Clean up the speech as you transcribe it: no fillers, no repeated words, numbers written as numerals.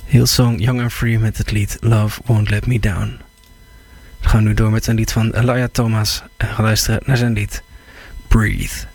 Hillsong Young and Free met het lied Love Won't Let Me Down. We gaan nu door met een lied van Elijah Thomas en gaan luisteren naar zijn lied Breathe.